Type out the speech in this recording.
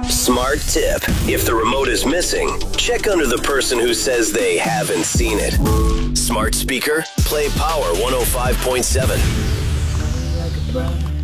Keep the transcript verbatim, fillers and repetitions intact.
Smart tip. If the remote is missing, check under the person who says they haven't seen it. Smart speaker, play Power one oh five point seven.